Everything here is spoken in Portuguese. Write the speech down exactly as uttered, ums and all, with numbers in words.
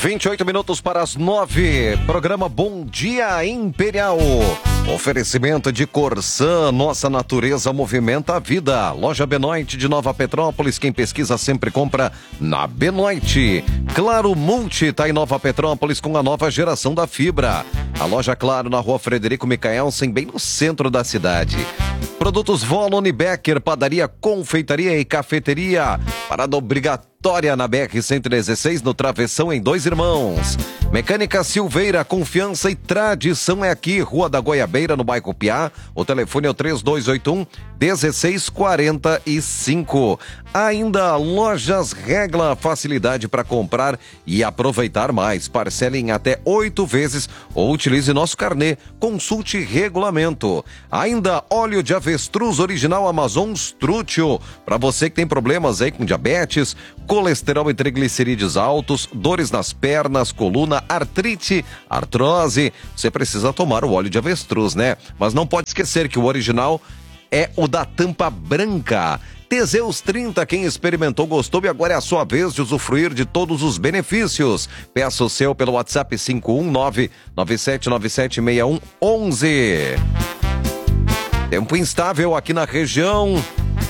vinte e oito minutos para as nove. Programa Bom Dia Imperial. Oferecimento de Corsã, nossa natureza movimenta a vida. Loja Benoit de Nova Petrópolis, quem pesquisa sempre compra na Benoit. Claro Multi está em Nova Petrópolis com a nova geração da fibra. A loja Claro na Rua Frederico Micaelsen, bem no centro da cidade. Produtos Volone Becker, padaria, confeitaria e cafeteria. Parada obrigatória na B R cento e dezesseis, no Travessão, em Dois Irmãos. Mecânica Silveira, confiança e tradição é aqui. Rua da Goiabeira, no bairro Piá. O telefone é o três dois oito um, um seis quatro cinco. Ainda Lojas Regla, facilidade para comprar e aproveitar mais. Parcele em até oito vezes ou utilize nosso carnê. Consulte regulamento. Ainda óleo de avestruz original Amazon Strútil. Para você que tem problemas aí com diabetes, colesterol e triglicerídeos altos, dores nas pernas, coluna, artrite, artrose, você precisa tomar o óleo de avestruz, né? Mas não pode esquecer que o original é o da tampa branca. Teseus trinta, quem experimentou gostou e agora é a sua vez de usufruir de todos os benefícios. Peça o seu pelo WhatsApp cinco um nove, nove sete nove sete seis um um um. Tempo instável aqui na região.